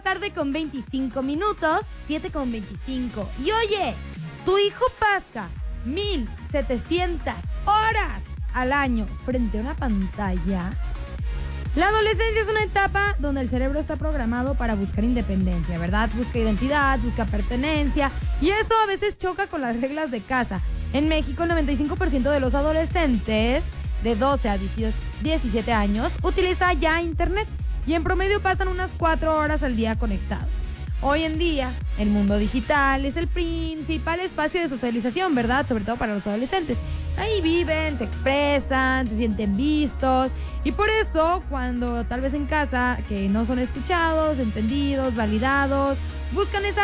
tarde con 25 minutos, 7:25. Y oye, tu hijo pasa 1,700 horas al año frente a una pantalla. La adolescencia es una etapa donde el cerebro está programado para buscar independencia, ¿verdad? Busca identidad, busca pertenencia, y eso a veces choca con las reglas de casa. En México, el 95% de los adolescentes de 12 a 17 años utiliza ya internet, y en promedio pasan unas 4 horas al día conectados. Hoy en día, el mundo digital es el principal espacio de socialización, ¿verdad? Sobre todo para los adolescentes. Ahí viven, se expresan, se sienten vistos, y por eso, cuando tal vez en casa, que no son escuchados, entendidos, validados, buscan esa